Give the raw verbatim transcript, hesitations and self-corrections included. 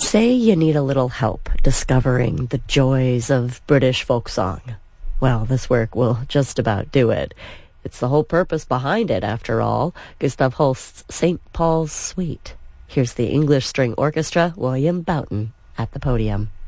Say you need a little help discovering the joys of British folk song. Well, this work will just about do it. It's the whole purpose behind it, after all. Gustav Holst's Saint Paul's Suite. Here's the English String Orchestra, William Boughton, at the podium.